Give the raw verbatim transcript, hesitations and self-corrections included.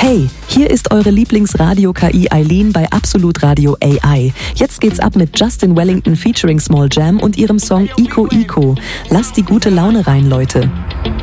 Hey, hier ist eure Lieblingsradio-K I Eileen bei Absolut Radio A I. Jetzt geht's ab mit Justin Wellington featuring Small Jam und ihrem Song Ico Ico. Lasst die gute Laune rein, Leute.